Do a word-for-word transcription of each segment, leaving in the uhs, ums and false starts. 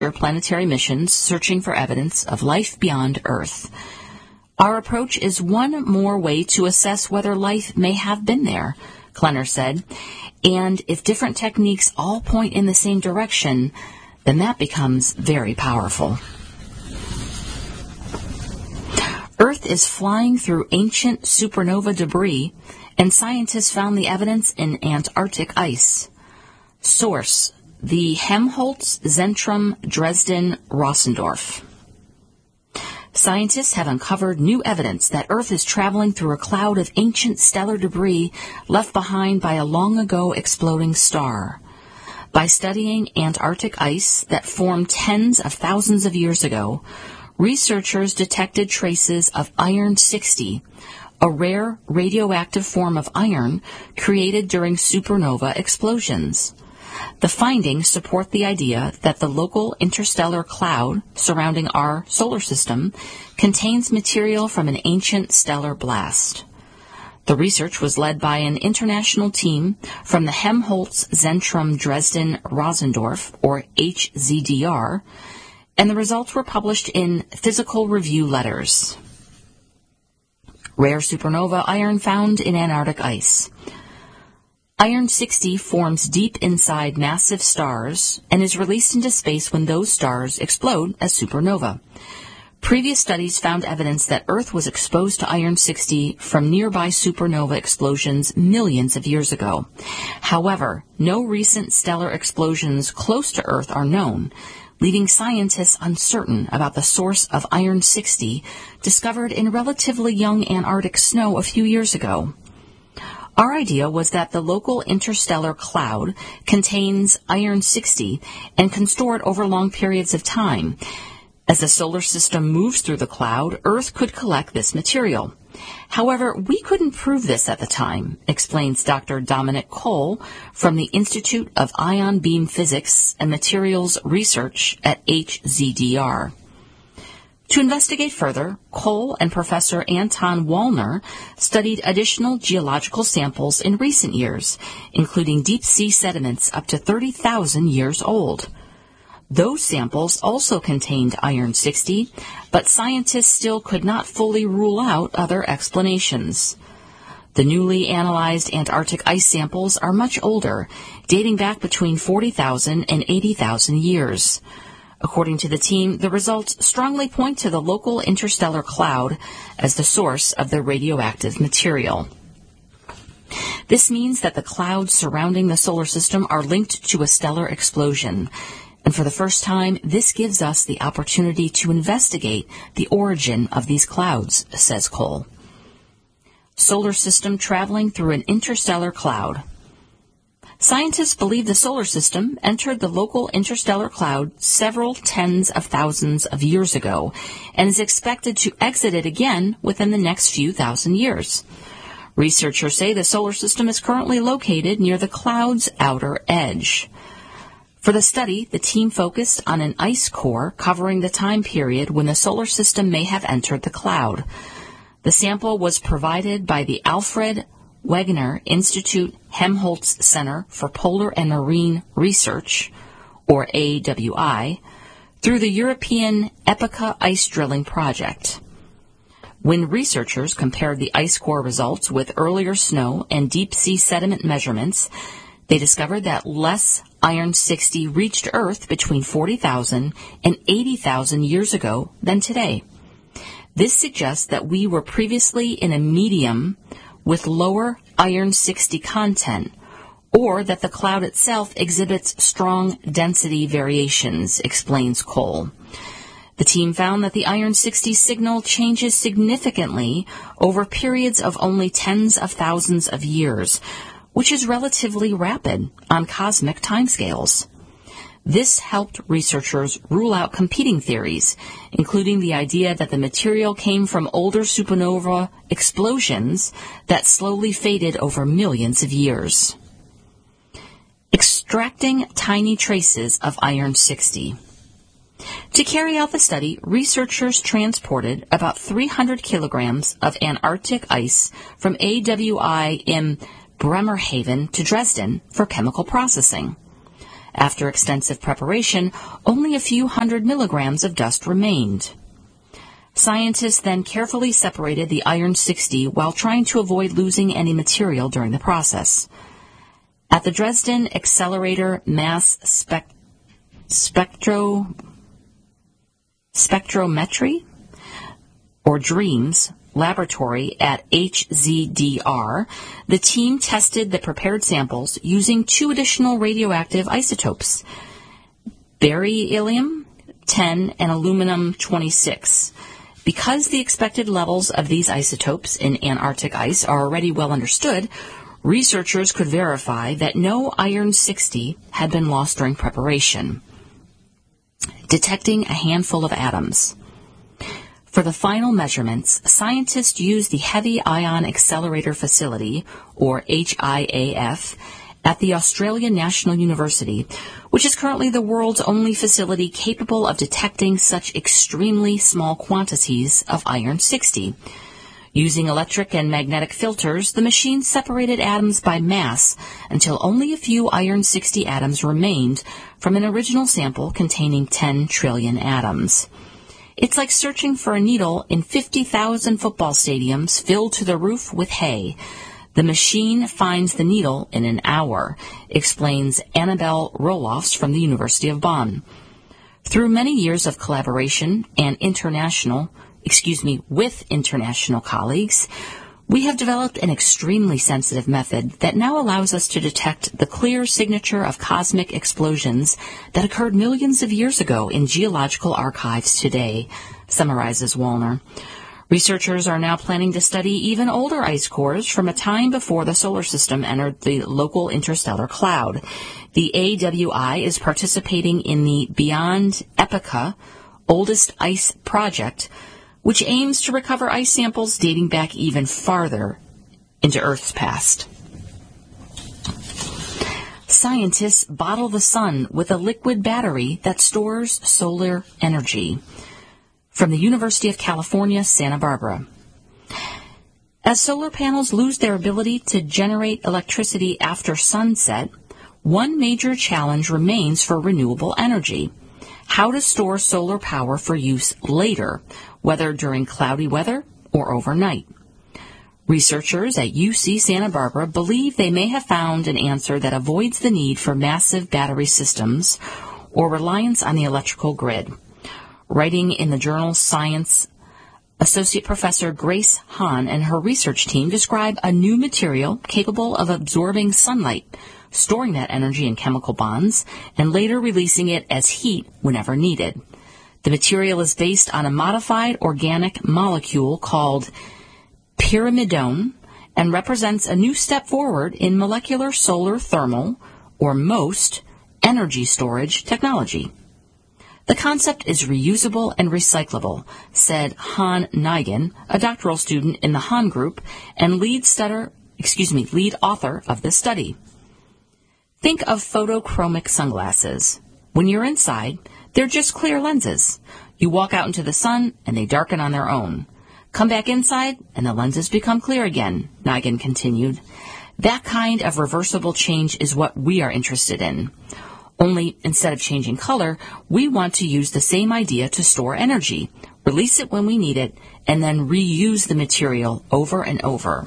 planetary missions searching for evidence of life beyond Earth. Our approach is one more way to assess whether life may have been there, Klenner said, and if different techniques all point in the same direction, then that becomes very powerful. Earth is flying through ancient supernova debris, and scientists found the evidence in Antarctic ice. Source: the Helmholtz-Zentrum Dresden-Rossendorf. Scientists have uncovered new evidence that Earth is traveling through a cloud of ancient stellar debris left behind by a long-ago exploding star. By studying Antarctic ice that formed tens of thousands of years ago, researchers detected traces of iron sixty, a rare radioactive form of iron created during supernova explosions. The findings support the idea that the local interstellar cloud surrounding our solar system contains material from an ancient stellar blast. The research was led by an international team from the Helmholtz-Zentrum Dresden-Rossendorf, or H Z D R, and the results were published in Physical Review Letters. Rare supernova iron found in Antarctic ice. Iron sixty forms deep inside massive stars and is released into space when those stars explode as supernova. Previous studies found evidence that Earth was exposed to iron sixty from nearby supernova explosions millions of years ago. However, no recent stellar explosions close to Earth are known, leaving scientists uncertain about the source of iron sixty discovered in relatively young Antarctic snow a few years ago. Our idea was that the local interstellar cloud contains iron sixty and can store it over long periods of time. As the solar system moves through the cloud, Earth could collect this material. However, we couldn't prove this at the time, explains Doctor Dominic Cole from the Institute of Ion Beam Physics and Materials Research at H Z D R. To investigate further, Cole and Professor Anton Wallner studied additional geological samples in recent years, including deep-sea sediments up to thirty thousand years old. Those samples also contained iron sixty, but scientists still could not fully rule out other explanations. The newly analyzed Antarctic ice samples are much older, dating back between forty thousand and eighty thousand years. According to the team, the results strongly point to the local interstellar cloud as the source of the radioactive material. This means that the clouds surrounding the solar system are linked to a stellar explosion. And for the first time, this gives us the opportunity to investigate the origin of these clouds, says Cole. Solar system traveling through an interstellar cloud. Scientists believe the solar system entered the local interstellar cloud several tens of thousands of years ago and is expected to exit it again within the next few thousand years. Researchers say the solar system is currently located near the cloud's outer edge. For the study, the team focused on an ice core covering the time period when the solar system may have entered the cloud. The sample was provided by the Alfred Wegener Institute Helmholtz Center for Polar and Marine Research, or A W I, through the European EPICA ice drilling project. When researchers compared the ice core results with earlier snow and deep-sea sediment measurements, they discovered that less iron sixty reached Earth between forty thousand and eighty thousand years ago than today. This suggests that we were previously in a medium with lower iron sixty content, or that the cloud itself exhibits strong density variations, explains Cole. The team found that the iron sixty signal changes significantly over periods of only tens of thousands of years, which is relatively rapid on cosmic timescales. This helped researchers rule out competing theories, including the idea that the material came from older supernova explosions that slowly faded over millions of years. Extracting tiny traces of iron sixty. To carry out the study, researchers transported about three hundred kilograms of Antarctic ice from A W I in Bremerhaven to Dresden for chemical processing. After extensive preparation, only a few hundred milligrams of dust remained. Scientists then carefully separated the iron sixty while trying to avoid losing any material during the process. At the Dresden Accelerator Mass Spec- Spectro, Spectrometry, or DREAMS, laboratory at H Z D R, the team tested the prepared samples using two additional radioactive isotopes, beryllium ten and aluminum twenty-six. Because the expected levels of these isotopes in Antarctic ice are already well understood, researchers could verify that no iron sixty had been lost during preparation. Detecting a handful of atoms. For the final measurements, scientists used the Heavy Ion Accelerator Facility, or H I A F, at the Australian National University, which is currently the world's only facility capable of detecting such extremely small quantities of iron sixty. Using electric and magnetic filters, the machine separated atoms by mass until only a few iron sixty atoms remained from an original sample containing ten trillion atoms. It's like searching for a needle in fifty thousand football stadiums filled to the roof with hay. The machine finds the needle in an hour, explains Annabelle Roelofs from the University of Bonn. Through many years of collaboration and international, excuse me, with international colleagues, we have developed an extremely sensitive method that now allows us to detect the clear signature of cosmic explosions that occurred millions of years ago in geological archives today, summarizes Wallner. Researchers are now planning to study even older ice cores from a time before the solar system entered the local interstellar cloud. The A W I is participating in the Beyond Epoca Oldest Ice Project, which aims to recover ice samples dating back even farther into Earth's past. Scientists bottle the sun with a liquid battery that stores solar energy. From the University of California, Santa Barbara. As solar panels lose their ability to generate electricity after sunset, one major challenge remains for renewable energy: how to store solar power for use later, whether during cloudy weather or overnight. Researchers at U C Santa Barbara believe they may have found an answer that avoids the need for massive battery systems or reliance on the electrical grid. Writing in the journal Science, Associate Professor Grace Hahn and her research team describe a new material capable of absorbing sunlight, storing that energy in chemical bonds, and later releasing it as heat whenever needed. The material is based on a modified organic molecule called pyrimidone and represents a new step forward in molecular solar thermal, or MOST, energy storage technology. The concept is reusable and recyclable, said Han Nigan, a doctoral student in the Han Group and lead stutter, excuse me, lead author of this study. Think of photochromic sunglasses. When you're inside, they're just clear lenses. You walk out into the sun, and they darken on their own. Come back inside, and the lenses become clear again, Nigan continued. That kind of reversible change is what we are interested in. Only, instead of changing color, we want to use the same idea to store energy, release it when we need it, and then reuse the material over and over.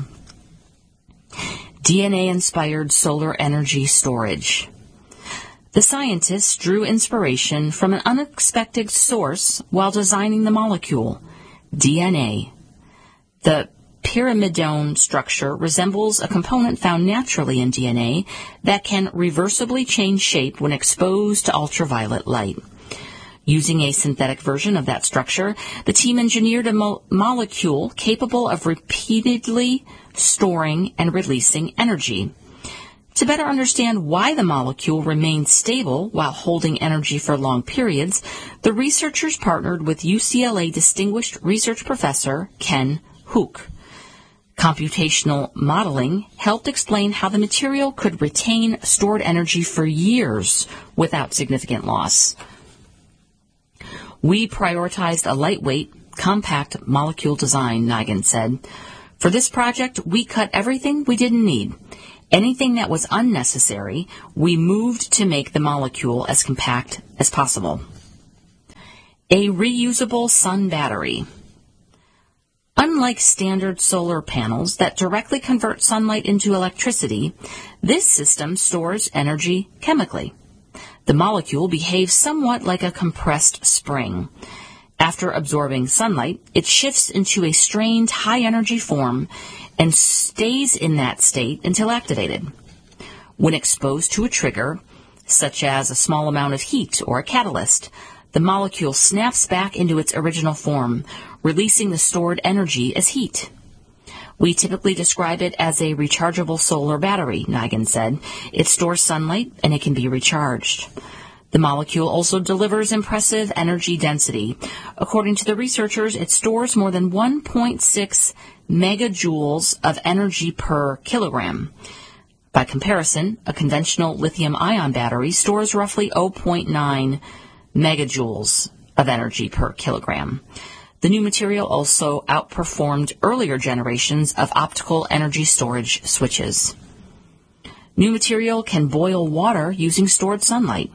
D N A-inspired solar energy storage. The scientists drew inspiration from an unexpected source while designing the molecule, D N A. The pyrimidone structure resembles a component found naturally in D N A that can reversibly change shape when exposed to ultraviolet light. Using a synthetic version of that structure, the team engineered a mo- molecule capable of repeatedly storing and releasing energy. To better understand why the molecule remains stable while holding energy for long periods, the researchers partnered with U C L A Distinguished Research Professor Ken Hook. Computational modeling helped explain how the material could retain stored energy for years without significant loss. We prioritized a lightweight, compact molecule design, Nigan said. For this project, we cut everything we didn't need. Anything that was unnecessary, we moved to make the molecule as compact as possible. A reusable sun battery. Unlike standard solar panels that directly convert sunlight into electricity, this system stores energy chemically. The molecule behaves somewhat like a compressed spring. After absorbing sunlight, it shifts into a strained high-energy form and stays in that state until activated. When exposed to a trigger, such as a small amount of heat or a catalyst, the molecule snaps back into its original form, releasing the stored energy as heat. We typically describe it as a rechargeable solar battery, Nigan said. It stores sunlight and it can be recharged. The molecule also delivers impressive energy density. According to the researchers, it stores more than one point six megajoules of energy per kilogram. By comparison, a conventional lithium-ion battery stores roughly zero point nine megajoules of energy per kilogram. The new material also outperformed earlier generations of optical energy storage switches. New material can boil water using stored sunlight.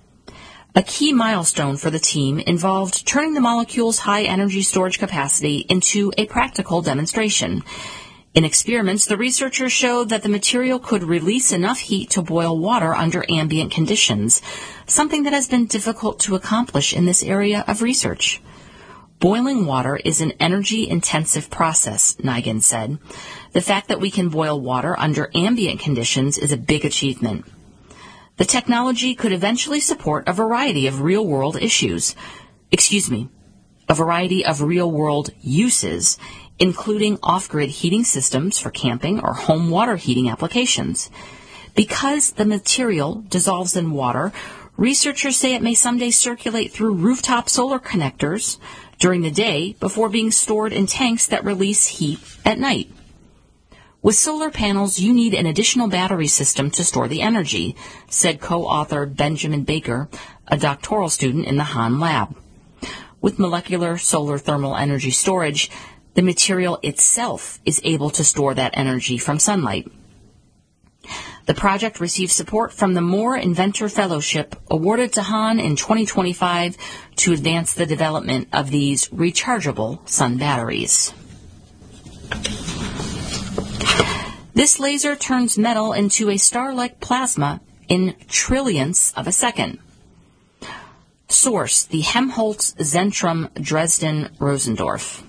A key milestone for the team involved turning the molecule's high energy storage capacity into a practical demonstration. In experiments, the researchers showed that the material could release enough heat to boil water under ambient conditions, something that has been difficult to accomplish in this area of research. Boiling water is an energy-intensive process, Nigan said. The fact that we can boil water under ambient conditions is a big achievement. The technology could eventually support a variety of real-world issues, excuse me, a variety of real-world uses, including off-grid heating systems for camping or home water heating applications. Because the material dissolves in water, researchers say it may someday circulate through rooftop solar connectors during the day before being stored in tanks that release heat at night. With solar panels, you need an additional battery system to store the energy, said co-author Benjamin Baker, a doctoral student in the Hahn lab. With molecular solar thermal energy storage, the material itself is able to store that energy from sunlight. The project received support from the Moore Inventor Fellowship awarded to Hahn in twenty twenty-five to advance the development of these rechargeable sun batteries. This laser turns metal into a star-like plasma in trillionths of a second. Source: the Helmholtz Zentrum, Dresden, Rosendorf.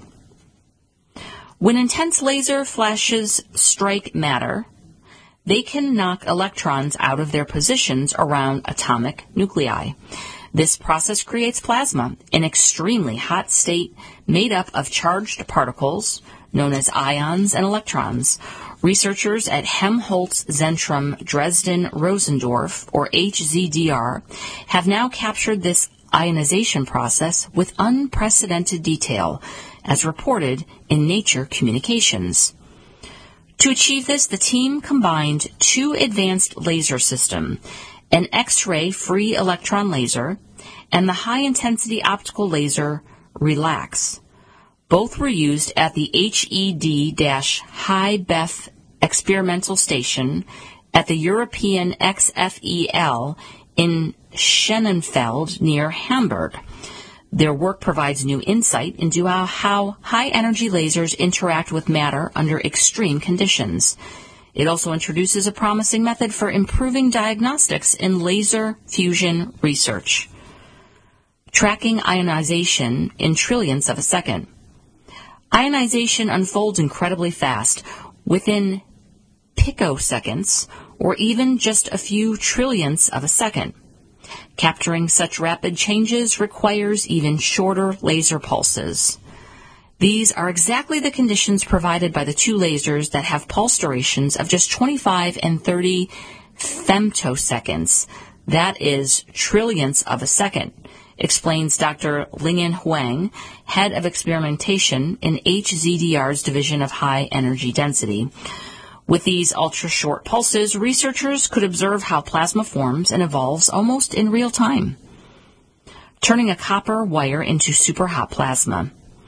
When intense laser flashes strike matter, they can knock electrons out of their positions around atomic nuclei. This process creates plasma, an extremely hot state made up of charged particles, known as ions and electrons. Researchers at Helmholtz Zentrum Dresden Rosendorf, or H Z D R, have now captured this ionization process with unprecedented detail, as reported in Nature Communications. To achieve this, the team combined two advanced laser systems, an X-ray free electron laser and the high-intensity optical laser RELAX. Both were used at the H E D-High B E F experimental station at the European X F E L in Schönefeld near Hamburg. Their work provides new insight into how, how high-energy lasers interact with matter under extreme conditions. It also introduces a promising method for improving diagnostics in laser fusion research. Tracking ionization in trillionths of a second. Ionization unfolds incredibly fast, within picoseconds, or even just a few trillionths of a second. Capturing such rapid changes requires even shorter laser pulses. These are exactly the conditions provided by the two lasers that have pulse durations of just twenty-five and thirty femtoseconds. That is trillionths of a second, explains Doctor Lingyan Huang, head of experimentation in H Z D R's Division of High Energy Density. With these ultra-short pulses, researchers could observe how plasma forms and evolves almost in real time. Turning a copper wire into superhot plasma.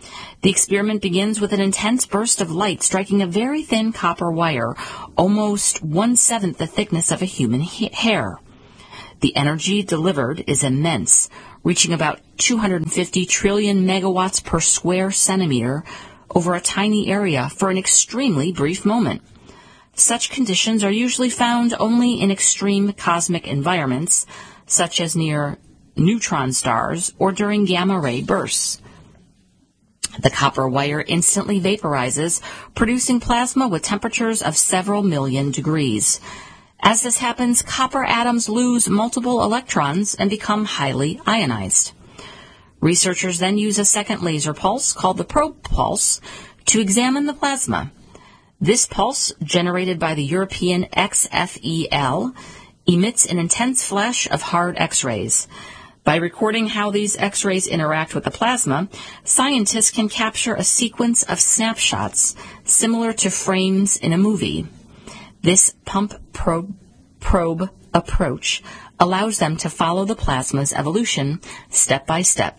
The experiment begins with an intense burst of light striking a very thin copper wire, almost one-seventh the thickness of a human ha- hair. The energy delivered is immense, reaching about two hundred fifty trillion megawatts per square centimeter over a tiny area for an extremely brief moment. Such conditions are usually found only in extreme cosmic environments, such as near neutron stars or during gamma-ray bursts. The copper wire instantly vaporizes, producing plasma with temperatures of several million degrees. As this happens, copper atoms lose multiple electrons and become highly ionized. Researchers then use a second laser pulse, called the probe pulse, to examine the plasma. This pulse, generated by the European X F E L, emits an intense flash of hard X-rays. By recording how these X-rays interact with the plasma, scientists can capture a sequence of snapshots similar to frames in a movie. This pump probe, probe approach allows them to follow the plasma's evolution step by step.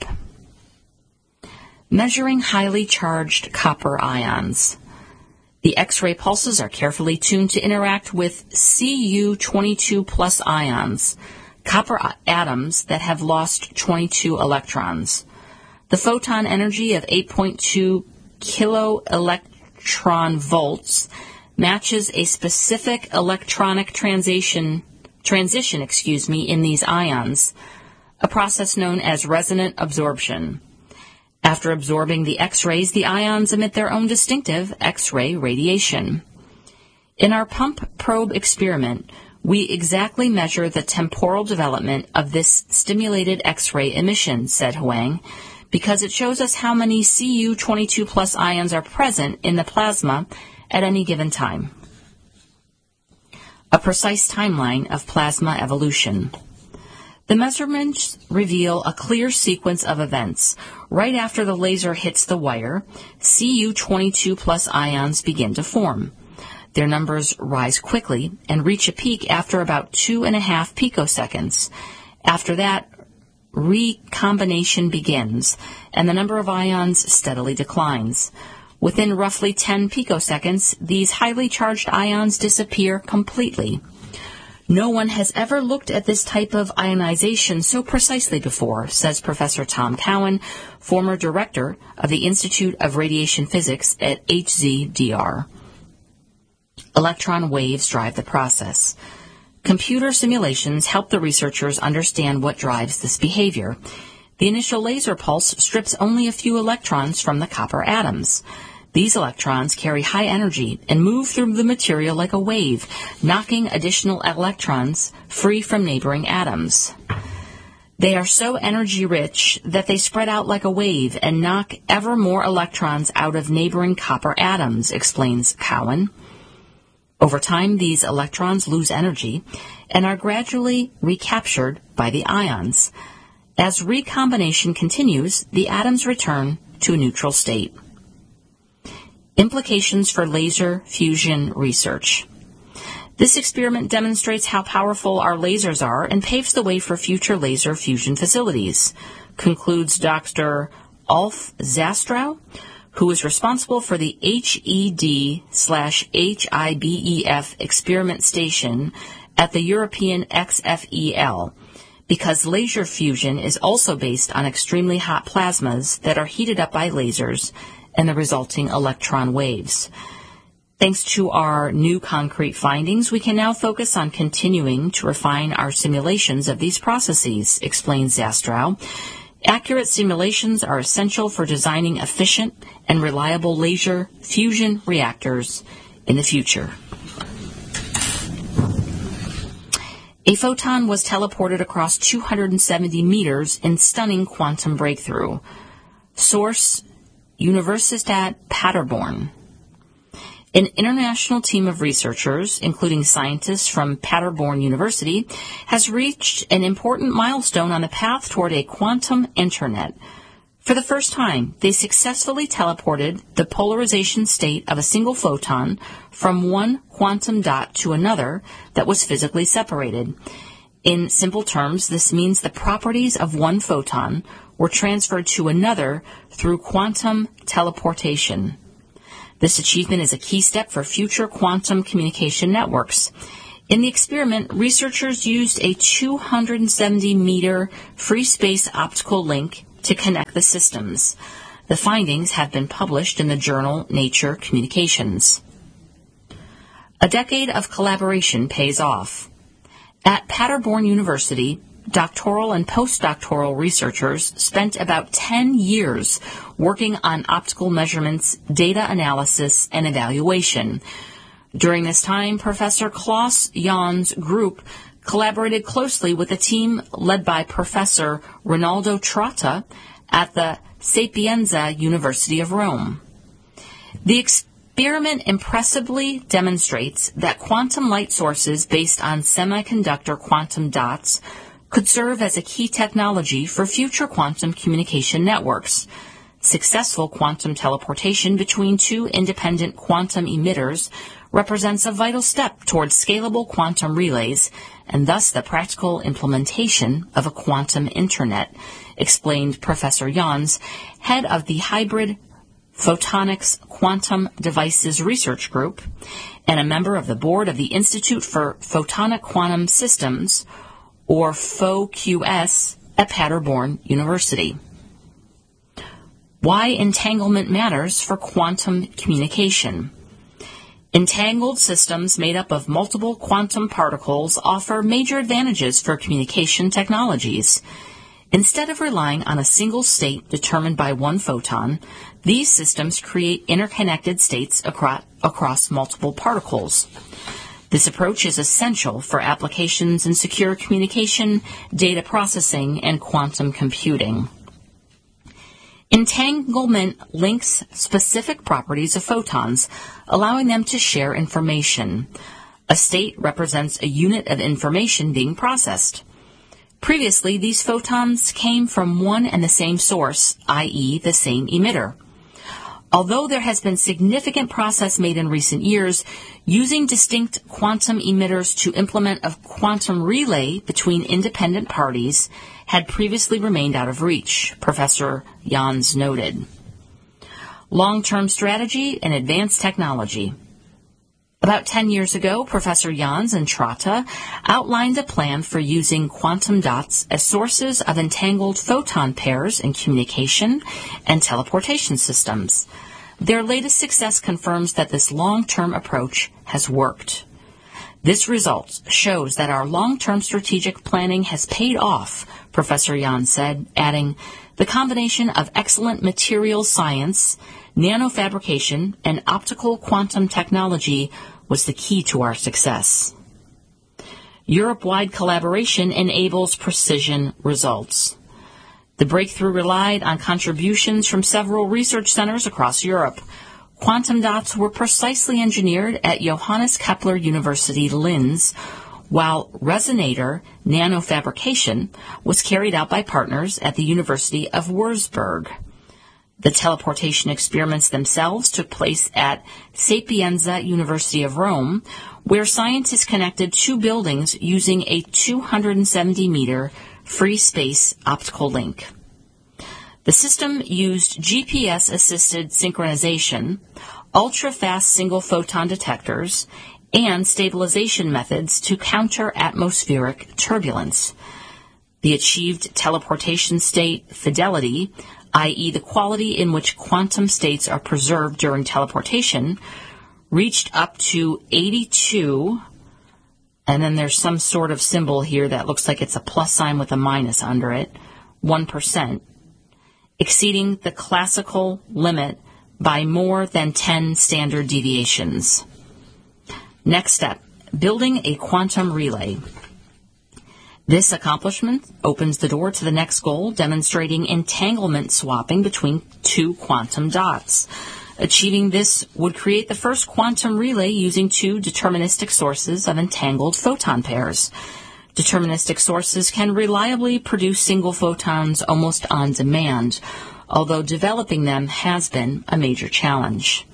Measuring highly charged copper ions. The X-ray pulses are carefully tuned to interact with C U twenty-two plus ions, copper atoms that have lost twenty-two electrons. The photon energy of eight point two kilo electron volts matches a specific electronic transition, transition, excuse me, in these ions, a process known as resonant absorption. After absorbing the X-rays, the ions emit their own distinctive X-ray radiation. In our pump probe experiment, we exactly measure the temporal development of this stimulated X-ray emission, said Huang, because it shows us how many C U twenty-two plus ions are present in the plasma at any given time. A precise timeline of plasma evolution. The measurements reveal a clear sequence of events. Right after the laser hits the wire, C U twenty-two plus ions begin to form. Their numbers rise quickly and reach a peak after about two and a half picoseconds. After that, recombination begins, and the number of ions steadily declines. Within roughly ten picoseconds, these highly charged ions disappear completely. No one has ever looked at this type of ionization so precisely before, says Professor Tom Cowan, former director of the Institute of Radiation Physics at H Z D R. Electron waves drive the process. Computer simulations help the researchers understand what drives this behavior. The initial laser pulse strips only a few electrons from the copper atoms. These electrons carry high energy and move through the material like a wave, knocking additional electrons free from neighboring atoms. They are so energy-rich that they spread out like a wave and knock ever more electrons out of neighboring copper atoms, explains Cowan. Over time, these electrons lose energy and are gradually recaptured by the ions. As recombination continues, the atoms return to a neutral state. Implications for laser fusion research. This experiment demonstrates how powerful our lasers are and paves the way for future laser fusion facilities, concludes Doctor Ulf Zastrow, who is responsible for the H E D slash H I B E F experiment station at the European X F E L, because laser fusion is also based on extremely hot plasmas that are heated up by lasers and the resulting electron waves. Thanks to our new concrete findings, we can now focus on continuing to refine our simulations of these processes, explains Zastrow. Accurate simulations are essential for designing efficient and reliable laser fusion reactors in the future. A photon was teleported across two hundred seventy meters in stunning quantum breakthrough. Source, Universitat Paderborn. An international team of researchers, including scientists from Paderborn University, has reached an important milestone on the path toward a quantum internet. For the first time, they successfully teleported the polarization state of a single photon from one quantum dot to another that was physically separated. In simple terms, this means the properties of one photon were transferred to another through quantum teleportation. This achievement is a key step for future quantum communication networks. In the experiment, researchers used a two hundred seventy meter free space optical link to connect the systems. The findings have been published in the journal Nature Communications. A decade of collaboration pays off. At Paderborn University, doctoral and postdoctoral researchers spent about ten years working on optical measurements, data analysis, and evaluation. During this time, Professor Klaus Jahn's group collaborated closely with a team led by Professor Rinaldo Trotta at the Sapienza University of Rome. The experiment impressively demonstrates that quantum light sources based on semiconductor quantum dots could serve as a key technology for future quantum communication networks. Successful quantum teleportation between two independent quantum emitters represents a vital step towards scalable quantum relays and thus the practical implementation of a quantum internet, explained Professor Jahns, head of the Hybrid Photonics Quantum Devices Research Group and a member of the board of the Institute for Photonic Quantum Systems, or F O Q S, at Paderborn University. Why entanglement matters for quantum communication. Entangled systems made up of multiple quantum particles offer major advantages for communication technologies. Instead of relying on a single state determined by one photon, these systems create interconnected states across, across multiple particles. This approach is essential for applications in secure communication, data processing, and quantum computing. Entanglement links specific properties of photons, allowing them to share information. A state represents a unit of information being processed. Previously, these photons came from one and the same source, that is the same emitter. Although there has been significant progress made in recent years, using distinct quantum emitters to implement a quantum relay between independent parties had previously remained out of reach, Professor Jahns noted. Long-term strategy and advanced technology. About ten years ago, Professor Jahns and Trotta outlined a plan for using quantum dots as sources of entangled photon pairs in communication and teleportation systems. Their latest success confirms that this long-term approach has worked. This result shows that our long-term strategic planning has paid off, Professor Jahns said, adding, the combination of excellent materials science, nanofabrication, and optical quantum technology was the key to our success. Europe-wide collaboration enables precision results. The breakthrough relied on contributions from several research centers across Europe. Quantum dots were precisely engineered at Johannes Kepler University Linz, while resonator nanofabrication was carried out by partners at the University of Würzburg. The teleportation experiments themselves took place at Sapienza University of Rome, where scientists connected two buildings using a two hundred seventy meter free space optical link. The system used G P S-assisted synchronization, ultra-fast single-photon detectors, and stabilization methods to counter atmospheric turbulence. The achieved teleportation state fidelity, that is the quality in which quantum states are preserved during teleportation, reached up to eighty-two, and then there's some sort of symbol here that looks like it's a plus sign with a minus under it, one percent, exceeding the classical limit by more than ten standard deviations. Next step, building a quantum relay. This accomplishment opens the door to the next goal, demonstrating entanglement swapping between two quantum dots. Achieving this would create the first quantum relay using two deterministic sources of entangled photon pairs. Deterministic sources can reliably produce single photons almost on demand, although developing them has been a major challenge.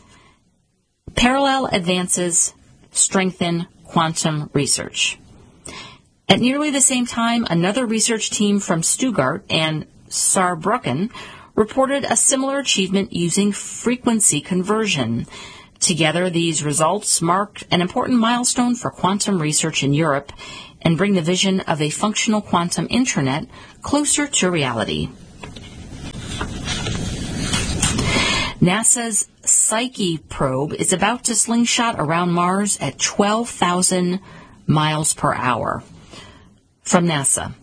Parallel advances strengthen quantum research. At nearly the same time, another research team from Stuttgart and Saarbrücken reported a similar achievement using frequency conversion. Together, these results mark an important milestone for quantum research in Europe and bring the vision of a functional quantum internet closer to reality. NASA's Psyche probe is about to slingshot around Mars at twelve thousand miles per hour. From NASA.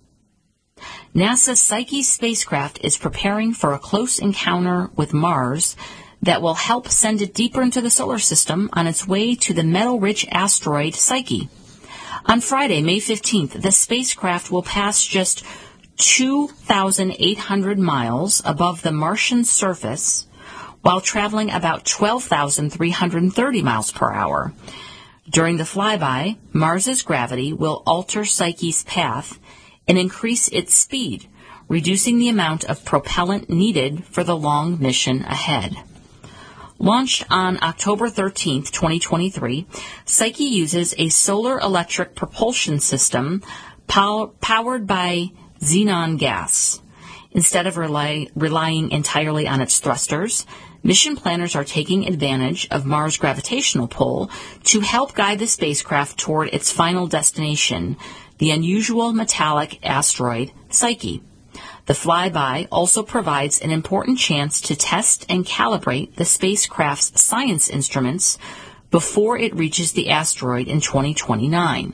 NASA's Psyche spacecraft is preparing for a close encounter with Mars that will help send it deeper into the solar system on its way to the metal-rich asteroid Psyche. On Friday, May fifteenth, the spacecraft will pass just two thousand eight hundred miles above the Martian surface while traveling about twelve thousand three hundred thirty miles per hour. During the flyby, Mars's gravity will alter Psyche's path and increase its speed, reducing the amount of propellant needed for the long mission ahead. Launched on October thirteenth, twenty twenty-three, Psyche uses a solar electric propulsion system pow- powered by xenon gas. Instead of rely- relying entirely on its thrusters, mission planners are taking advantage of Mars' gravitational pull to help guide the spacecraft toward its final destination, the unusual metallic asteroid Psyche. The flyby also provides an important chance to test and calibrate the spacecraft's science instruments before it reaches the asteroid in twenty twenty-nine.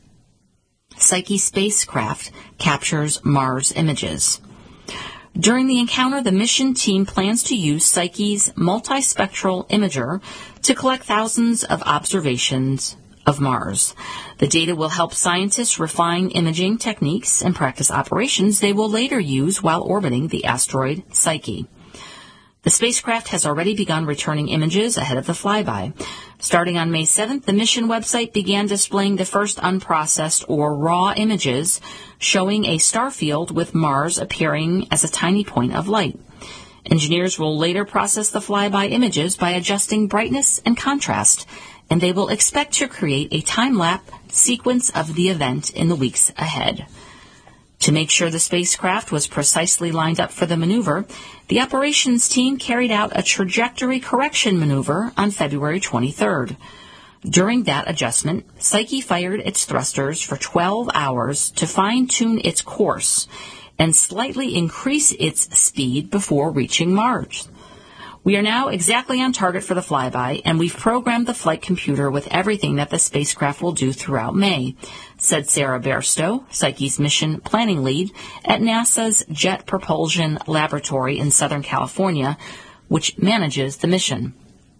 Psyche spacecraft captures Mars images. During the encounter, the mission team plans to use Psyche's multispectral imager to collect thousands of observations of Mars. The data will help scientists refine imaging techniques and practice operations they will later use while orbiting the asteroid Psyche. The spacecraft has already begun returning images ahead of the flyby. Starting on May seventh, the mission website began displaying the first unprocessed or raw images showing a star field with Mars appearing as a tiny point of light. Engineers will later process the flyby images by adjusting brightness and contrast, and they will expect to create a time-lapse sequence of the event in the weeks ahead. To make sure the spacecraft was precisely lined up for the maneuver, the operations team carried out a trajectory correction maneuver on February twenty-third. During that adjustment, Psyche fired its thrusters for twelve hours to fine-tune its course and slightly increase its speed before reaching Mars. We are now exactly on target for the flyby, and we've programmed the flight computer with everything that the spacecraft will do throughout May, said Sarah Bairstow, Psyche's mission planning lead at NASA's Jet Propulsion Laboratory in Southern California, which manages the mission.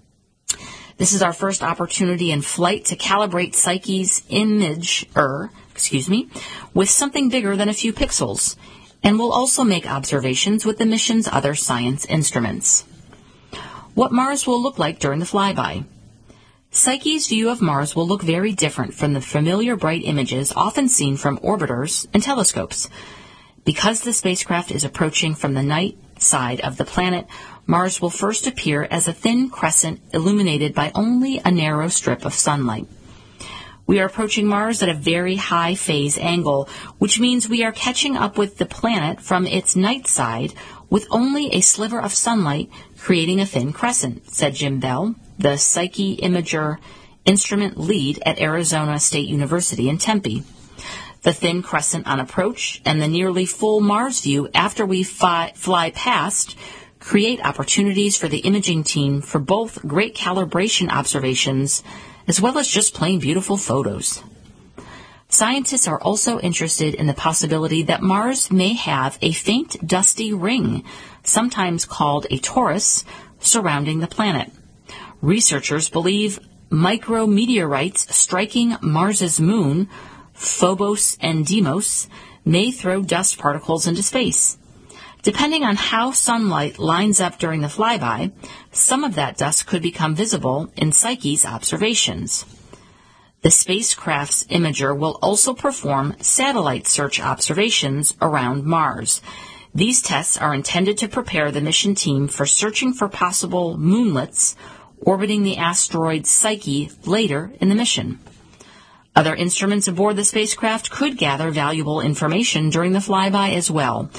This is our first opportunity in flight to calibrate Psyche's imager, excuse me, with something bigger than a few pixels, and we'll also make observations with the mission's other science instruments. What Mars will look like during the flyby. Psyche's view of Mars will look very different from the familiar bright images often seen from orbiters and telescopes. Because the spacecraft is approaching from the night side of the planet, Mars will first appear as a thin crescent illuminated by only a narrow strip of sunlight. We are approaching Mars at a very high phase angle, which means we are catching up with the planet from its night side with only a sliver of sunlight creating a thin crescent, said Jim Bell, the Psyche Imager instrument lead at Arizona State University in Tempe. The thin crescent on approach and the nearly full Mars view after we fi- fly past create opportunities for the imaging team for both great calibration observations as well as just plain beautiful photos. Scientists are also interested in the possibility that Mars may have a faint dusty ring, sometimes called a torus, surrounding the planet. Researchers believe micrometeorites striking Mars's moon, Phobos and Deimos, may throw dust particles into space. Depending on how sunlight lines up during the flyby, some of that dust could become visible in Psyche's observations. The spacecraft's imager will also perform satellite search observations around Mars. These tests are intended to prepare the mission team for searching for possible moonlets orbiting the asteroid Psyche later in the mission. Other instruments aboard the spacecraft could gather valuable information during the flyby as well.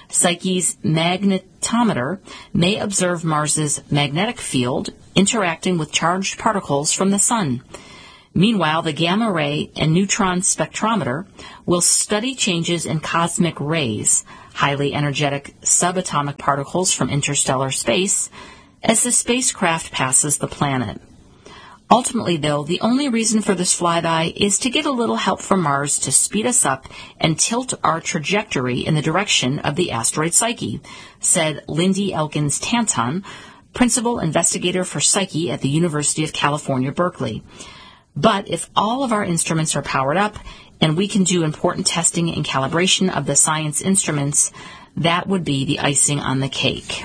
Psyche's magnetometer may observe Mars's magnetic field interacting with charged particles from the sun. Meanwhile, the gamma ray and neutron spectrometer will study changes in cosmic rays, highly energetic subatomic particles from interstellar space, as the spacecraft passes the planet. Ultimately, though, the only reason for this flyby is to get a little help from Mars to speed us up and tilt our trajectory in the direction of the asteroid Psyche, said Lindy Elkins Tanton, principal investigator for Psyche at the University of California, Berkeley. But if all of our instruments are powered up and we can do important testing and calibration of the science instruments, that would be the icing on the cake.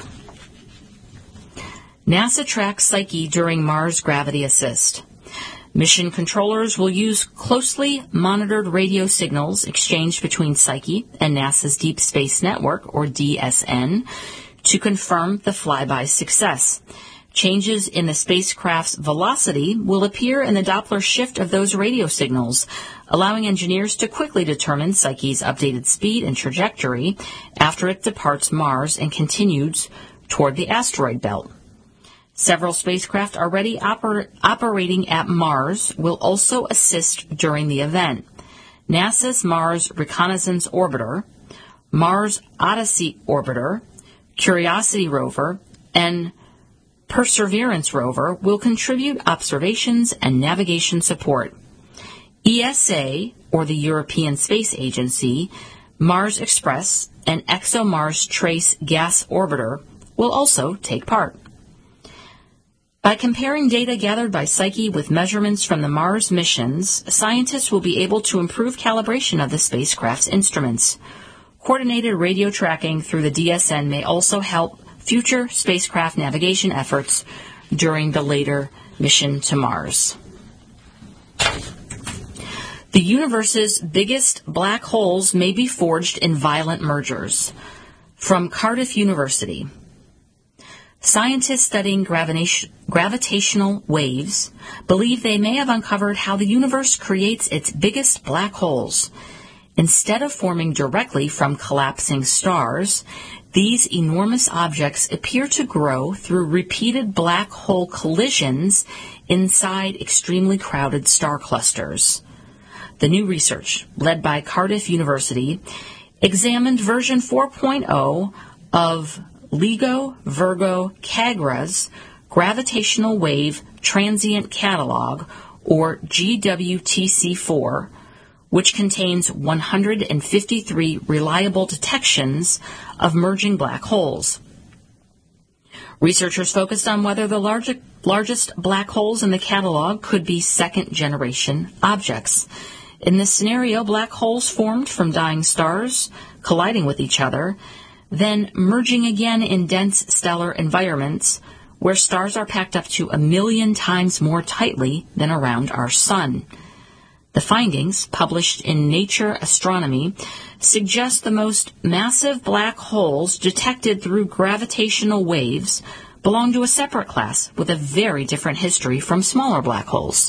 NASA tracks Psyche during Mars gravity assist. Mission controllers will use closely monitored radio signals exchanged between Psyche and NASA's Deep Space Network, or D S N, to confirm the flyby's success. Changes in the spacecraft's velocity will appear in the Doppler shift of those radio signals, allowing engineers to quickly determine Psyche's updated speed and trajectory after it departs Mars and continues toward the asteroid belt. Several spacecraft already oper- operating at Mars will also assist during the event. NASA's Mars Reconnaissance Orbiter, Mars Odyssey Orbiter, Curiosity rover, and Perseverance rover will contribute observations and navigation support. E S A, or the European Space Agency, Mars Express, and ExoMars Trace Gas Orbiter will also take part. By comparing data gathered by Psyche with measurements from the Mars missions, scientists will be able to improve calibration of the spacecraft's instruments. Coordinated radio tracking through the D S N may also help future spacecraft navigation efforts during the later mission to Mars. The universe's biggest black holes may be forged in violent mergers. From Cardiff University. Scientists studying gravita- gravitational waves believe they may have uncovered how the universe creates its biggest black holes. Instead of forming directly from collapsing stars, these enormous objects appear to grow through repeated black hole collisions inside extremely crowded star clusters. The new research, led by Cardiff University, examined version four point oh of LIGO Virgo Cagra's Gravitational Wave Transient Catalog, or G W T C four, which contains one hundred fifty-three reliable detections of merging black holes. Researchers focused on whether the large, largest black holes in the catalog could be second-generation objects. In this scenario, black holes formed from dying stars colliding with each other, then merging again in dense stellar environments where stars are packed up to a million times more tightly than around our sun. The findings, published in Nature Astronomy, suggest the most massive black holes detected through gravitational waves belong to a separate class with a very different history from smaller black holes.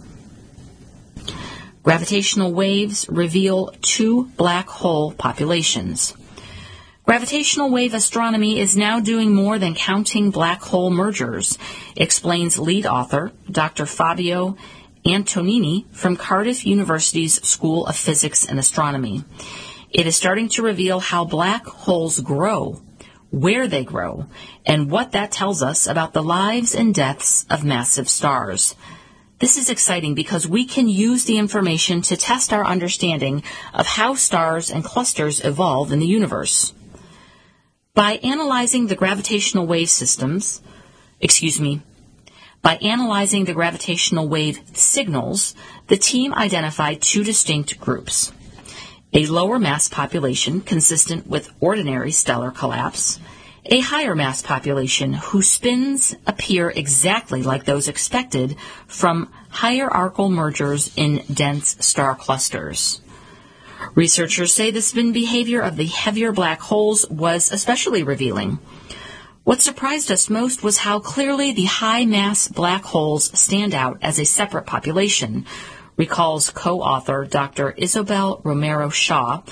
Gravitational waves reveal two black hole populations. Gravitational wave astronomy is now doing more than counting black hole mergers, explains lead author Doctor Fabio Antonini from Cardiff University's School of Physics and Astronomy. It is starting to reveal how black holes grow, where they grow, and what that tells us about the lives and deaths of massive stars. This is exciting because we can use the information to test our understanding of how stars and clusters evolve in the universe. By analyzing the gravitational wave systems, excuse me, By analyzing the gravitational wave signals, the team identified two distinct groups. A lower mass population consistent with ordinary stellar collapse, a higher mass population whose spins appear exactly like those expected from hierarchical mergers in dense star clusters. Researchers say the spin behavior of the heavier black holes was especially revealing. What surprised us most was how clearly the high-mass black holes stand out as a separate population, recalls co-author Doctor Isabel Romero Shaw,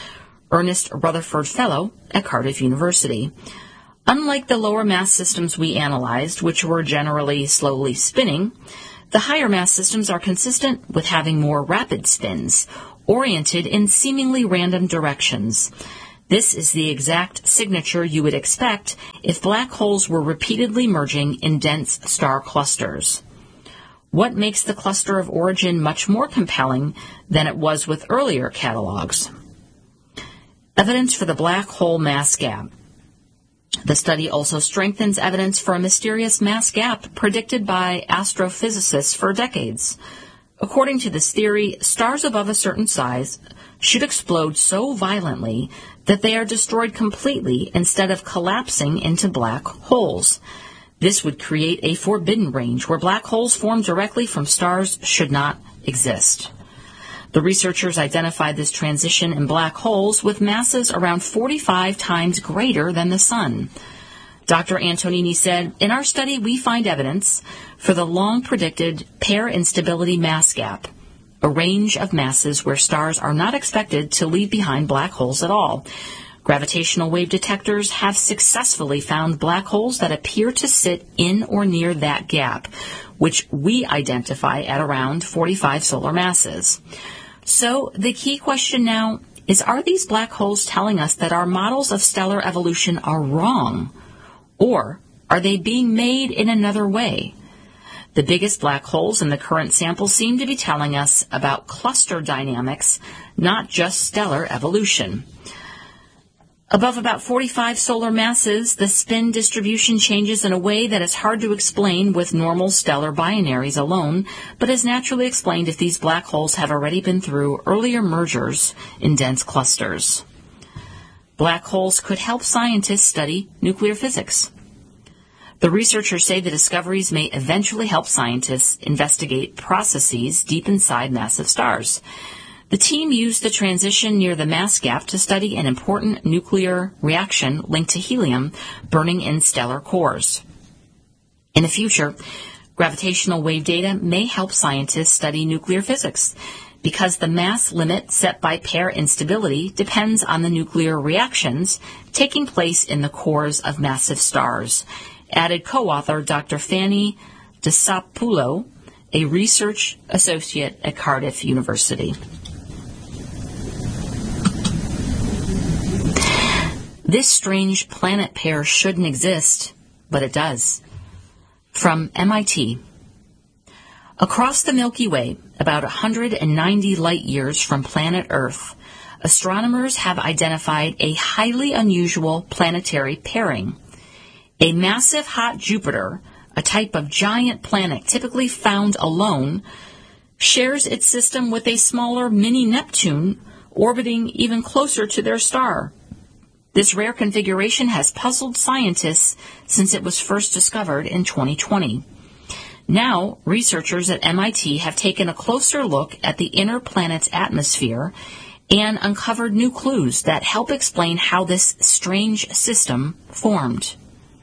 Ernest Rutherford Fellow at Cardiff University. Unlike the lower mass systems we analyzed, which were generally slowly spinning, the higher mass systems are consistent with having more rapid spins, oriented in seemingly random directions. This is the exact signature you would expect if black holes were repeatedly merging in dense star clusters. What makes the cluster of origin much more compelling than it was with earlier catalogs? Evidence for the black hole mass gap. The study also strengthens evidence for a mysterious mass gap predicted by astrophysicists for decades. According to this theory, stars above a certain size should explode so violently that they are destroyed completely instead of collapsing into black holes. This would create a forbidden range where black holes formed directly from stars should not exist. The researchers identified this transition in black holes with masses around forty-five times greater than the Sun. Doctor Antonini said, "In our study, we find evidence for the long-predicted pair instability mass gap, a range of masses where stars are not expected to leave behind black holes at all. Gravitational wave detectors have successfully found black holes that appear to sit in or near that gap, which we identify at around forty-five solar masses." So the key question now is, are these black holes telling us that our models of stellar evolution are wrong? Or are they being made in another way? The biggest black holes in the current sample seem to be telling us about cluster dynamics, not just stellar evolution. Above about forty-five solar masses, the spin distribution changes in a way that is hard to explain with normal stellar binaries alone, but is naturally explained if these black holes have already been through earlier mergers in dense clusters. Black holes could help scientists study nuclear physics. The researchers say the discoveries may eventually help scientists investigate processes deep inside massive stars. The team used the transition near the mass gap to study an important nuclear reaction linked to helium burning in stellar cores. In the future, gravitational wave data may help scientists study nuclear physics, because the mass limit set by pair instability depends on the nuclear reactions taking place in the cores of massive stars, added co-author Doctor Fanny Disapulo, a research associate at Cardiff University. This strange planet pair shouldn't exist, but it does. From M I T. Across the Milky Way, about one hundred ninety light-years from planet Earth, astronomers have identified a highly unusual planetary pairing. A massive hot Jupiter, a type of giant planet typically found alone, shares its system with a smaller mini Neptune orbiting even closer to their star. This rare configuration has puzzled scientists since it was first discovered in twenty twenty. Now, researchers at M I T have taken a closer look at the inner planet's atmosphere and uncovered new clues that help explain how this strange system formed.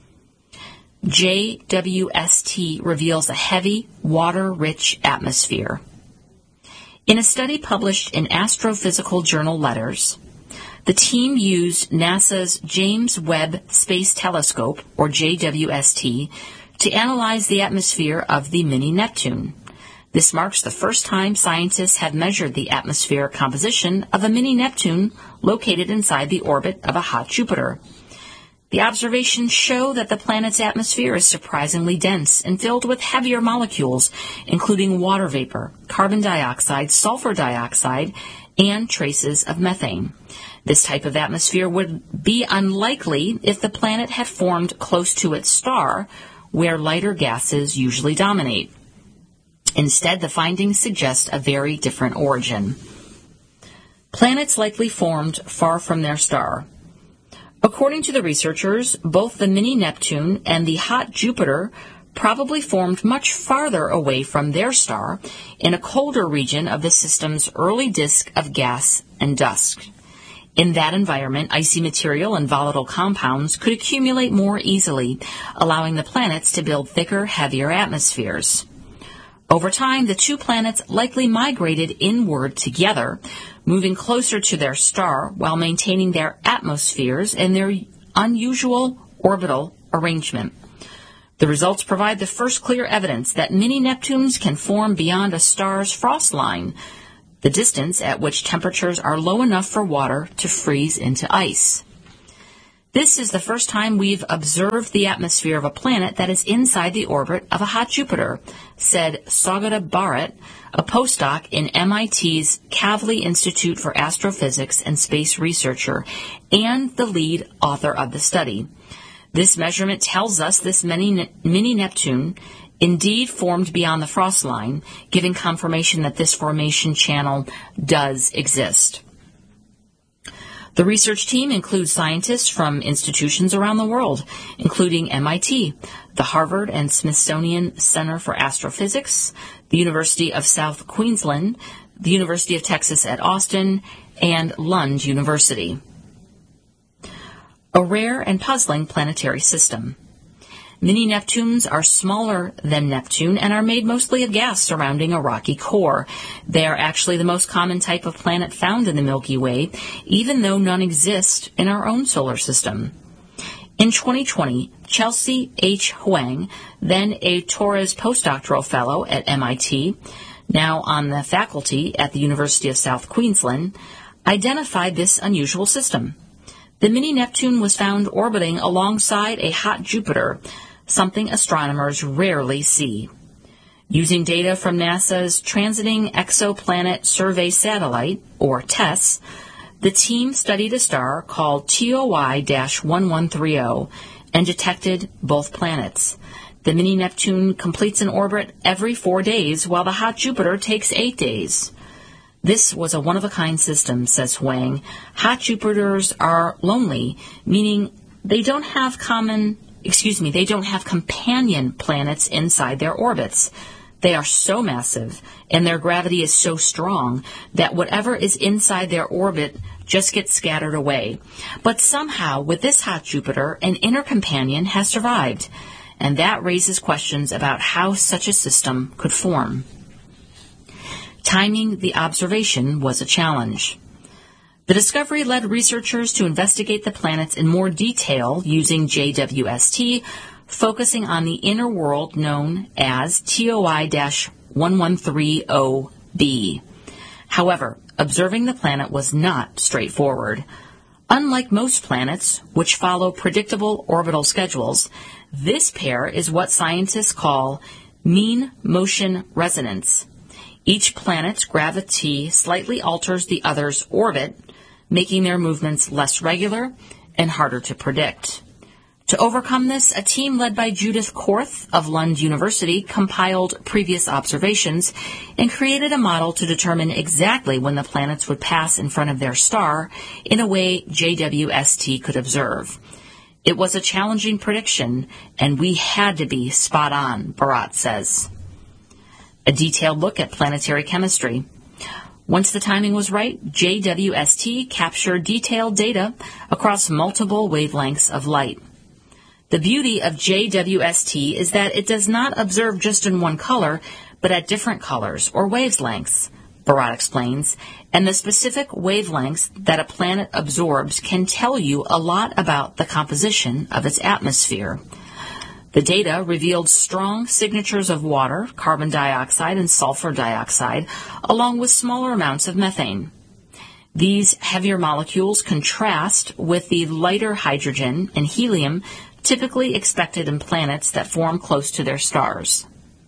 J W S T reveals a heavy, water-rich atmosphere. In a study published in Astrophysical Journal Letters, the team used NASA's James Webb Space Telescope, or J W S T, to analyze the atmosphere of the mini Neptune. This marks the first time scientists have measured the atmospheric composition of a mini Neptune located inside the orbit of a hot Jupiter. The observations show that the planet's atmosphere is surprisingly dense and filled with heavier molecules, including water vapor, carbon dioxide, sulfur dioxide, and traces of methane. This type of atmosphere would be unlikely if the planet had formed close to its star, where lighter gases usually dominate. Instead, the findings suggest a very different origin. Planets likely formed far from their star. According to the researchers, both the mini Neptune and the hot Jupiter probably formed much farther away from their star in a colder region of the system's early disk of gas and dust. In that environment, icy material and volatile compounds could accumulate more easily, allowing the planets to build thicker, heavier atmospheres. Over time, the two planets likely migrated inward together, moving closer to their star while maintaining their atmospheres and their unusual orbital arrangement. The results provide the first clear evidence that mini-Neptunes can form beyond a star's frost line, the distance at which temperatures are low enough for water to freeze into ice. This is the first time we've observed the atmosphere of a planet that is inside the orbit of a hot Jupiter, said Saugata Bharat, a postdoc in M I T's Kavli Institute for Astrophysics and Space Researcher, and the lead author of the study. This measurement tells us this mini-Neptune indeed formed beyond the frost line, giving confirmation that this formation channel does exist. The research team includes scientists from institutions around the world, including M I T, the Harvard and Smithsonian Center for Astrophysics, the University of South Queensland, the University of Texas at Austin, and Lund University. A rare and puzzling planetary system. Mini-Neptunes are smaller than Neptune and are made mostly of gas surrounding a rocky core. They are actually the most common type of planet found in the Milky Way, even though none exist in our own solar system. In twenty twenty, Chelsea H. Huang, then a Torres postdoctoral fellow at M I T, now on the faculty at the University of South Queensland, identified this unusual system. The mini-Neptune was found orbiting alongside a hot Jupiter, something astronomers rarely see. Using data from NASA's Transiting Exoplanet Survey Satellite, or TESS, the team studied a star called T O I one one three zero and detected both planets. The mini-Neptune completes an orbit every four days, while the hot Jupiter takes eight days. This was a one-of-a-kind system, says Huang. Hot Jupiters are lonely, meaning they don't have common, excuse me, they don't have companion planets inside their orbits. They are so massive, and their gravity is so strong that whatever is inside their orbit just gets scattered away. But somehow, with this hot Jupiter, an inner companion has survived, and that raises questions about how such a system could form. Timing the observation was a challenge. The discovery led researchers to investigate the planets in more detail using J W S T, focusing on the inner world known as T O I one one three zero b. However, observing the planet was not straightforward. Unlike most planets, which follow predictable orbital schedules, this pair is what scientists call mean motion resonance. Each planet's gravity slightly alters the other's orbit, making their movements less regular and harder to predict. To overcome this, a team led by Judith Korth of Lund University compiled previous observations and created a model to determine exactly when the planets would pass in front of their star in a way J W S T could observe. It was a challenging prediction, and we had to be spot on, Bharat says. A detailed look at planetary chemistry. Once the timing was right, J W S T captured detailed data across multiple wavelengths of light. The beauty of J W S T is that it does not observe just in one color, but at different colors or wavelengths, Bharat explains, and the specific wavelengths that a planet absorbs can tell you a lot about the composition of its atmosphere. The data revealed strong signatures of water, carbon dioxide, and sulfur dioxide, along with smaller amounts of methane. These heavier molecules contrast with the lighter hydrogen and helium typically expected in planets that form close to their stars.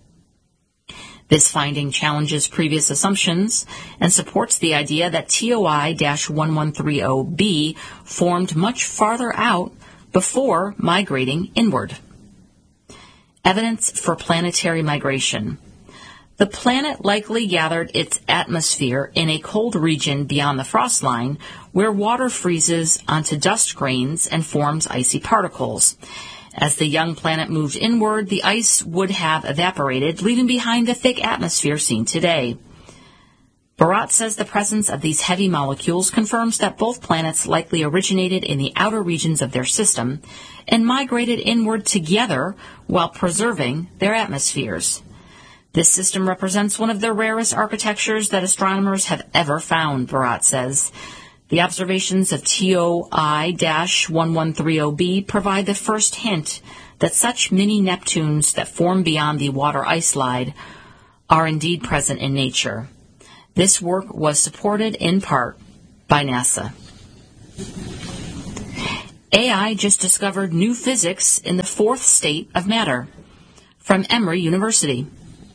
This finding challenges previous assumptions and supports the idea that T O I one one three zero b formed much farther out before migrating inward. Evidence for planetary migration. The planet likely gathered its atmosphere in a cold region beyond the frost line, where water freezes onto dust grains and forms icy particles. As the young planet moved inward, the ice would have evaporated, leaving behind the thick atmosphere seen today. Bharat says the presence of these heavy molecules confirms that both planets likely originated in the outer regions of their system and migrated inward together while preserving their atmospheres. This system represents one of the rarest architectures that astronomers have ever found, Barat says. The observations of T O I eleven thirty b provide the first hint that such mini-Neptunes that form beyond the water ice slide are indeed present in nature. This work was supported in part by NASA. A I just discovered new physics in the fourth state of matter. From Emory University.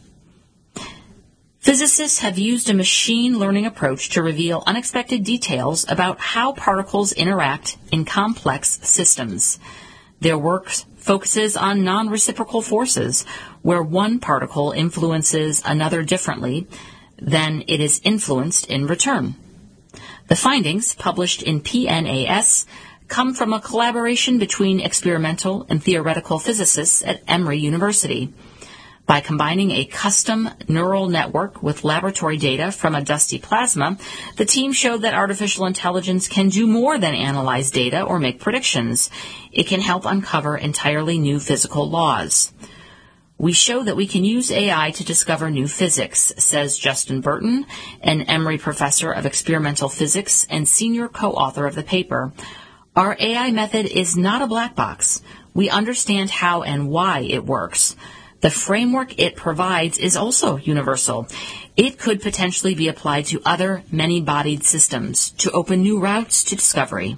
Physicists have used a machine learning approach to reveal unexpected details about how particles interact in complex systems. Their work focuses on non-reciprocal forces, where one particle influences another differently than it is influenced in return. The findings, published in P N A S, come from a collaboration between experimental and theoretical physicists at Emory University. By combining a custom neural network with laboratory data from a dusty plasma, the team showed that artificial intelligence can do more than analyze data or make predictions. It can help uncover entirely new physical laws. We show that we can use A I to discover new physics, says Justin Burton, an Emory professor of experimental physics and senior co-author of the paper. Our A I method is not a black box. We understand how and why it works. The framework it provides is also universal. It could potentially be applied to other many-bodied systems to open new routes to discovery.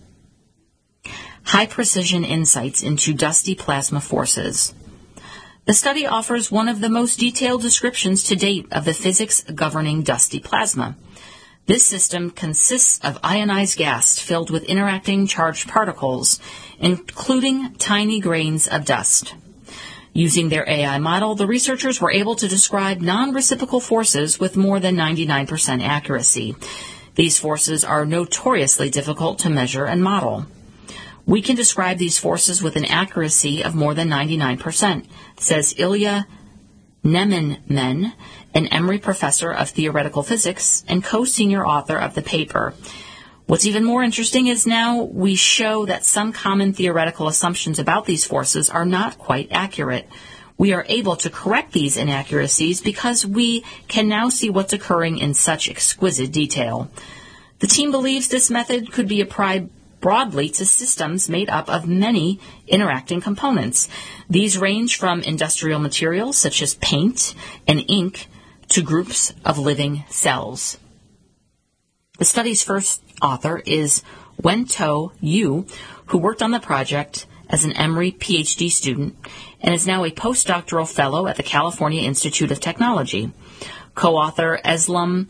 High-precision insights into dusty plasma forces. The study offers one of the most detailed descriptions to date of the physics governing dusty plasma. This system consists of ionized gas filled with interacting charged particles, including tiny grains of dust. Using their A I model, the researchers were able to describe non-reciprocal forces with more than ninety-nine percent accuracy. These forces are notoriously difficult to measure and model. We can describe these forces with an accuracy of more than ninety-nine percent, says Ilya Nemenmen, an Emory professor of theoretical physics and co-senior author of the paper. What's even more interesting is now we show that some common theoretical assumptions about these forces are not quite accurate. We are able to correct these inaccuracies because we can now see what's occurring in such exquisite detail. The team believes this method could be applied broadly to systems made up of many interacting components. These range from industrial materials such as paint and ink to groups of living cells. The study's first author is Wen-To Yu, who worked on the project as an Emory P H D student and is now a postdoctoral fellow at the California Institute of Technology. Co-author Eslam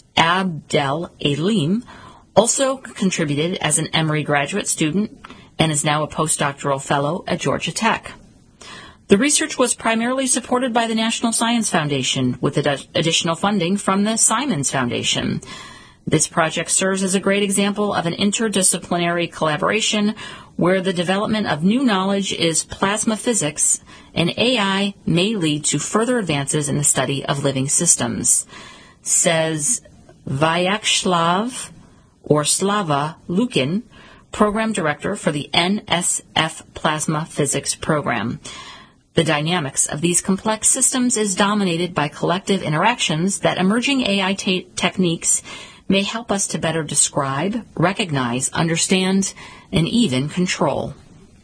Abdel-Alim also contributed as an Emory graduate student and is now a postdoctoral fellow at Georgia Tech. The research was primarily supported by the National Science Foundation with ad- additional funding from the Simons Foundation. This project serves as a great example of an interdisciplinary collaboration where the development of new knowledge is plasma physics, and A I may lead to further advances in the study of living systems, says Vyacheslav or Slava Lukin, Program Director for the N S F Plasma Physics Program. The dynamics of these complex systems is dominated by collective interactions that emerging A I te- techniques may help us to better describe, recognize, understand, and even control.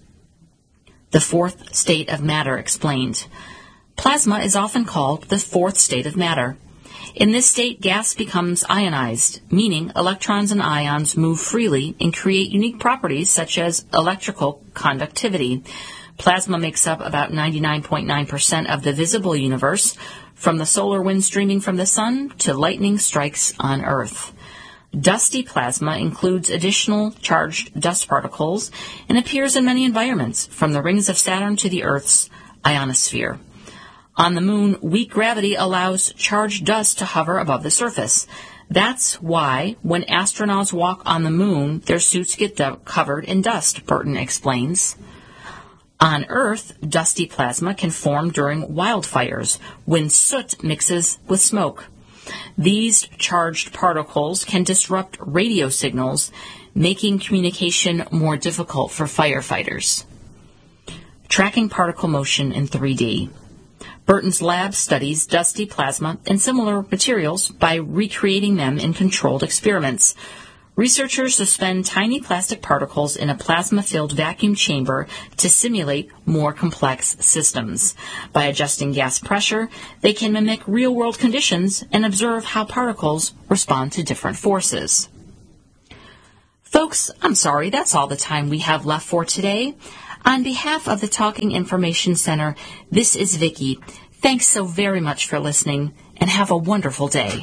The fourth state of matter explained. Plasma is often called the fourth state of matter. In this state, gas becomes ionized, meaning electrons and ions move freely and create unique properties such as electrical conductivity. Plasma makes up about ninety-nine point nine percent of the visible universe, from the solar wind streaming from the sun to lightning strikes on Earth. Dusty plasma includes additional charged dust particles and appears in many environments, from the rings of Saturn to the Earth's ionosphere. On the moon, weak gravity allows charged dust to hover above the surface. That's why when astronauts walk on the moon, their suits get du- covered in dust, Burton explains. On Earth, dusty plasma can form during wildfires, when soot mixes with smoke. These charged particles can disrupt radio signals, making communication more difficult for firefighters. Tracking particle motion in three D. Burton's lab studies dusty plasma and similar materials by recreating them in controlled experiments. Researchers suspend tiny plastic particles in a plasma-filled vacuum chamber to simulate more complex systems. By adjusting gas pressure, they can mimic real-world conditions and observe how particles respond to different forces. Folks, I'm sorry, that's all the time we have left for today. On behalf of the Talking Information Center, this is Vicki. Thanks so very much for listening, and have a wonderful day.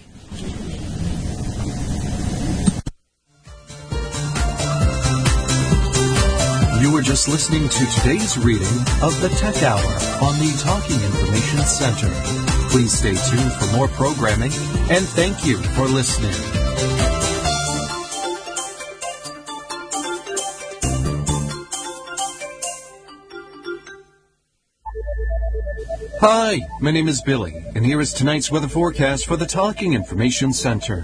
You were just listening to today's reading of the Tech Hour on the Talking Information Center. Please stay tuned for more programming, and thank you for listening. Hi, my name is Billy, and here is tonight's weather forecast for the Talking Information Center.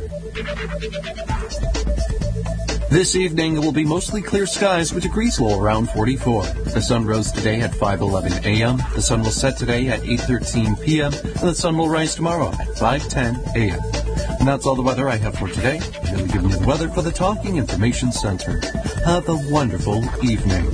This evening, it will be mostly clear skies with degrees low around forty-four. The sun rose today at five eleven a.m., the sun will set today at eight thirteen p.m., and the sun will rise tomorrow at five ten a.m. And that's all the weather I have for today. I'm going to give you the weather for the Talking Information Center. Have a wonderful evening.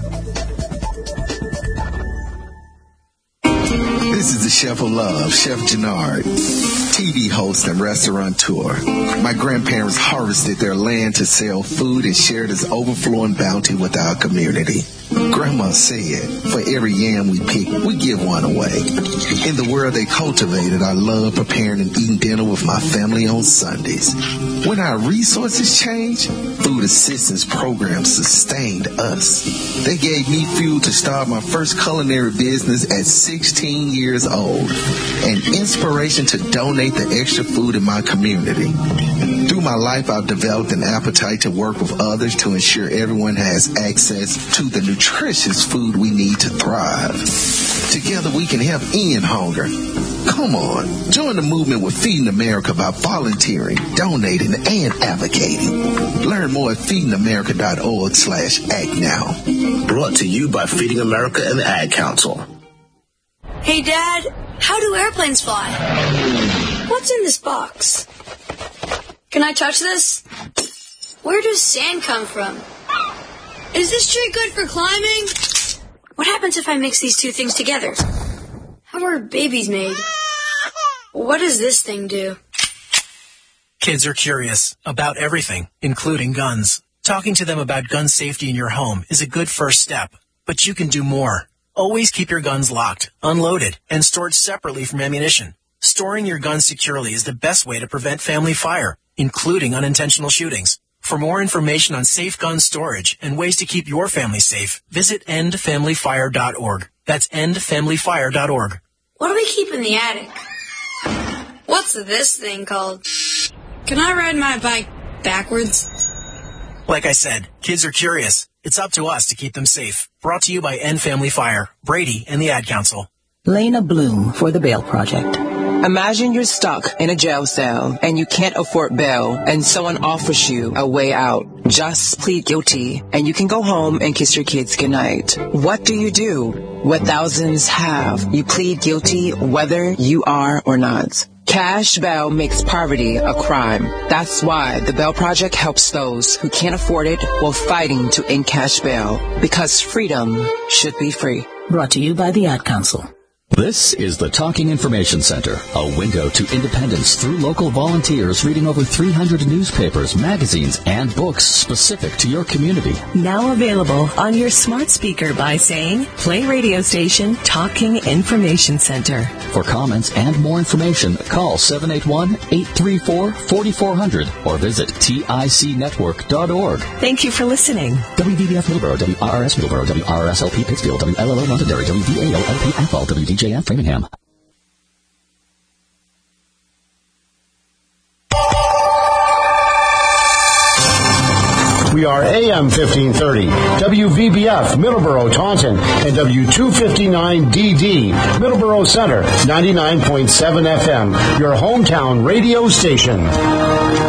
This is the Chef of Love, Chef Gennard, T V host and restaurateur. My grandparents harvested their land to sell food and share this overflowing bounty with our community. Grandma said, for every yam we pick, we give one away. In the world they cultivated, I love preparing and eating dinner with my family on Sundays. When our resources changed, food assistance programs sustained us. They gave me fuel to start my first culinary business at sixteen years old, and inspiration to donate the extra food in my community. Through my life, I've developed an appetite to work with others to ensure everyone has access to the nutritious food we need to thrive. Together we can help end hunger. Come on, join the movement with Feeding America by volunteering, donating, and advocating. Learn more at feeding america dot org slash act now. Brought to you by Feeding America and the Ad Council. Hey, Dad, how do airplanes fly? What's in this box? Can I touch this? Where does sand come from? Is this tree good for climbing? What happens if I mix these two things together? How are babies made? What does this thing do? Kids are curious about everything, including guns. Talking to them about gun safety in your home is a good first step, but you can do more. Always keep your guns locked, unloaded, and stored separately from ammunition. Storing your guns securely is the best way to prevent family fire, including unintentional shootings. For more information on safe gun storage and ways to keep your family safe, visit end family fire dot org. That's end family fire dot org. What do we keep in the attic? What's this thing called? Can I ride my bike backwards? Like I said, kids are curious. It's up to us to keep them safe. Brought to you by End Family Fire, Brady, and the Ad Council. Lena Bloom for the Bail Project. Imagine you're stuck in a jail cell and you can't afford bail and someone offers you a way out. Just plead guilty and you can go home and kiss your kids goodnight. What do you do? What thousands have. You plead guilty whether you are or not. Cash bail makes poverty a crime. That's why the Bail Project helps those who can't afford it while fighting to end cash bail. Because freedom should be free. Brought to you by the Ad Council. This is the Talking Information Center, a window to independence through local volunteers reading over three hundred newspapers, magazines, and books specific to your community. Now available on your smart speaker by saying, play radio station Talking Information Center. For comments and more information, call seven eight one, eight three four, four four zero zero or visit tic network dot org. Thank you for listening. W D B F Middleborough, W R R S Middleborough, W R R S L P Pittsfield, W L L O Londonderry, W V A O L P Athol, W D J F Framingham. We are A M fifteen thirty, W V B F, Middleborough, Taunton, and W two fifty-nine D D, Middleborough Center, ninety-nine point seven F M, your hometown radio station.